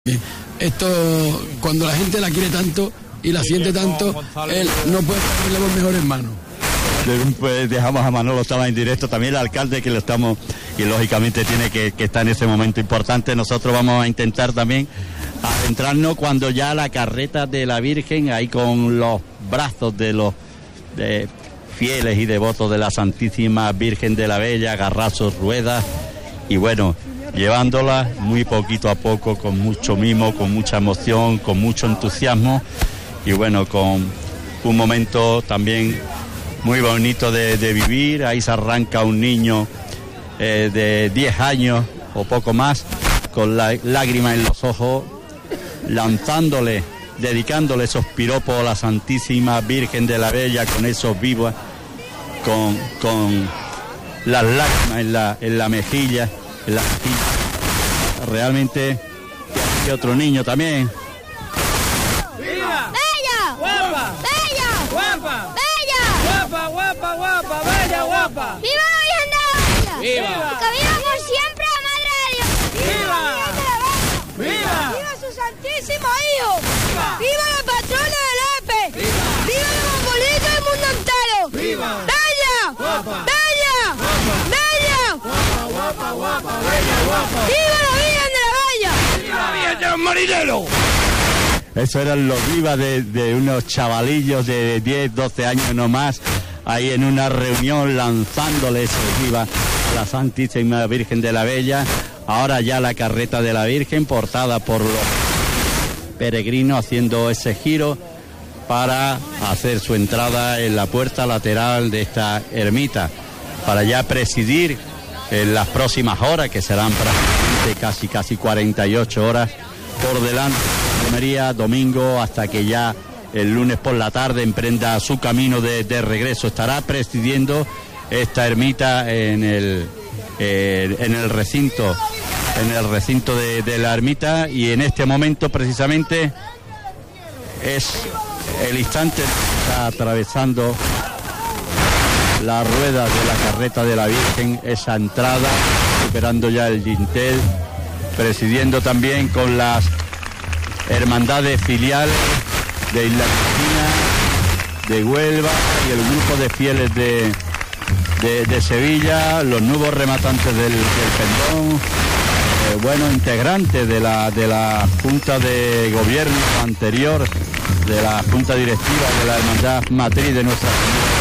Esto, cuando la gente la quiere tanto y la siente tanto, él no puede ponerle por mejores manos. Pues dejamos a Manolo, estaba en directo, también el alcalde que lo estamos, y lógicamente tiene que estar en ese momento importante. Nosotros vamos a intentar también adentrarnos cuando ya la carreta de la Virgen, ahí con los brazos de los fieles y devotos de la Santísima Virgen de la Bella, garrazos, ruedas, y bueno, llevándola muy poquito a poco, con mucho mimo, con mucha emoción, con mucho entusiasmo, y bueno, con un momento también muy bonito de vivir. Ahí se arranca un niño de 10 años o poco más, con lágrimas en los ojos, dedicándole esos piropos a la Santísima Virgen de la Bella, con esos vivos, con las lágrimas en la mejilla, Realmente, y otro niño también. ¡Viva! ¡Bella! ¡Guapa! ¡Bella! ¡Guapa! ¡Bella! ¡Guapa, guapa, bella, guapa! ¡Viva la Virgen de la Bella! ¡Viva! ¡Que viva por siempre la Madre de Dios! ¡Viva! ¡Viva! ¡Viva su Santísimo Hijo! ¡Viva! ¡Viva la patrona del Epe! ¡Viva! ¡Viva el Mongolito del mundo entero! ¡Viva! ¡Bella! ¡Guapa! ¡Bella! ¡Guapa! ¡Bella! ¡Guapa, guapa, bella, guapa! ¡Viva la Virgen de la Bella! ¡Viva la Virgen de los marineros! Eso eran los vivas de unos chavalillos de 10, 12 años no más, ahí en una reunión lanzándole esos vivas a la Santísima Virgen de la Bella. Ahora ya la carreta de la Virgen, portada por los peregrinos, haciendo ese giro para hacer su entrada en la puerta lateral de esta ermita, para ya presidir en las próximas horas, que serán prácticamente casi 48 horas por delante, romería, domingo, hasta que ya el lunes por la tarde emprenda su camino de regreso. Estará presidiendo esta ermita en el recinto de la ermita, y en este momento precisamente es el instante que está atravesando las ruedas de la carreta de la Virgen, esa entrada, superando ya el dintel, presidiendo también con las hermandades filiales de Isla Cristina, de Huelva, y el grupo de fieles de Sevilla, los nuevos rematantes del Pendón, integrantes de la Junta de Gobierno anterior, de la Junta Directiva de la Hermandad Matriz de Nuestra Señora.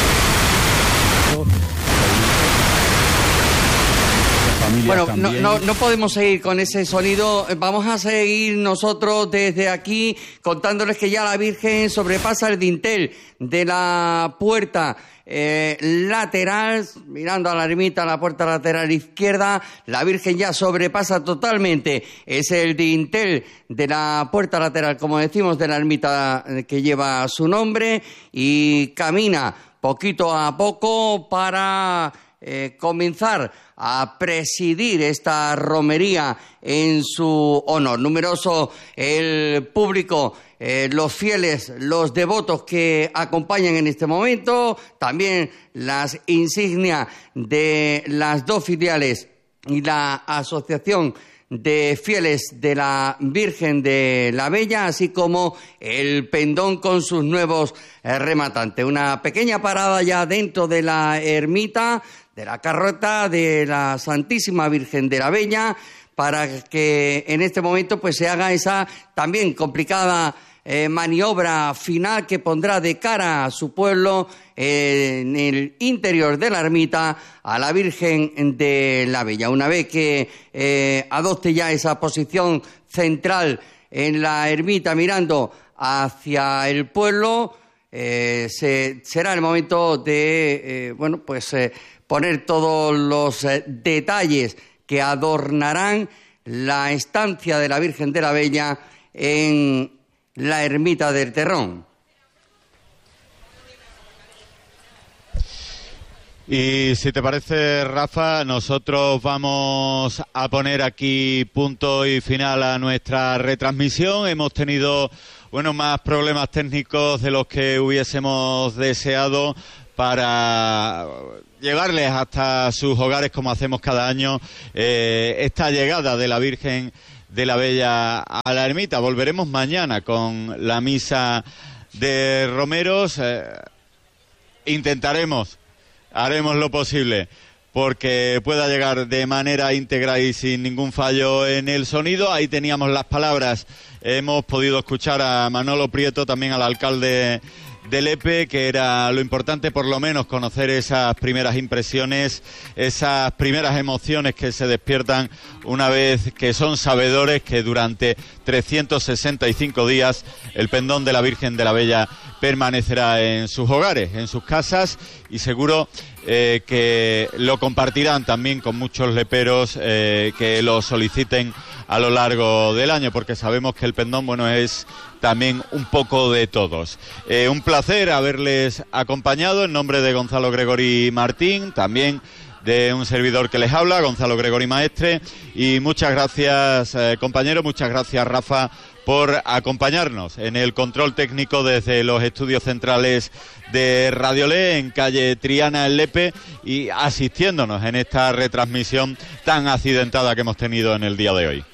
Bueno, no podemos seguir con ese sonido. Vamos a seguir nosotros desde aquí contándoles que ya la Virgen sobrepasa el dintel de la puerta lateral, mirando a la ermita, la puerta lateral izquierda. La Virgen ya sobrepasa totalmente, es el dintel de la puerta lateral, como decimos, de la ermita que lleva su nombre, y camina poquito a poco para comenzar a presidir esta romería en su honor. Numeroso el público, los fieles, los devotos que acompañan en este momento, también las insignias de las dos filiales y la asociación de fieles de la Virgen de la Bella, así como el pendón con sus nuevos rematantes. Una pequeña parada ya dentro de la ermita, de la carreta de la Santísima Virgen de la Bella, para que en este momento pues se haga esa también complicada maniobra final que pondrá de cara a su pueblo en el interior de la ermita a la Virgen de la Bella. Una vez que adopte ya esa posición central en la ermita mirando hacia el pueblo, será el momento de poner todos los detalles que adornarán la estancia de la Virgen de la Bella en la ermita del Terrón. Y si te parece, Rafa, nosotros vamos a poner aquí punto y final a nuestra retransmisión. Hemos tenido, más problemas técnicos de los que hubiésemos deseado para llevarles hasta sus hogares, como hacemos cada año, esta llegada de la Virgen de la Bella a la ermita. Volveremos mañana con la misa de romeros. Haremos lo posible porque pueda llegar de manera íntegra y sin ningún fallo en el sonido. Ahí teníamos las palabras. Hemos podido escuchar a Manolo Prieto, también al alcalde de Lepe, que era lo importante, por lo menos conocer esas primeras impresiones, esas primeras emociones que se despiertan una vez que son sabedores que durante 365 días el pendón de la Virgen de la Bella permanecerá en sus hogares, en sus casas, y seguro que lo compartirán también con muchos leperos que lo soliciten a lo largo del año, porque sabemos que el pendón, bueno, es también un poco de todos. Un placer haberles acompañado en nombre de Gonzalo Gregori Martín, también de un servidor que les habla, Gonzalo Gregori Maestre, y muchas gracias, compañero, muchas gracias, Rafa, por acompañarnos en el control técnico desde los estudios centrales de Radio Le, en calle Triana, en Lepe, y asistiéndonos en esta retransmisión tan accidentada que hemos tenido en el día de hoy.